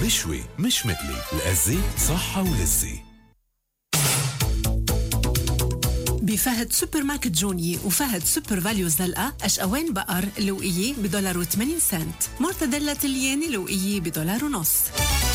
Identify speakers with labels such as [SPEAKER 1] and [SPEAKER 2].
[SPEAKER 1] مشوي مش مقلي، الأزة صحة ولذة.
[SPEAKER 2] بفهد سوبر ماركت جوني وفهد سوبر فاليو زلقة أشقوان بقر لوقية $1.80، مرتديلا تلياني لوقية $1.50.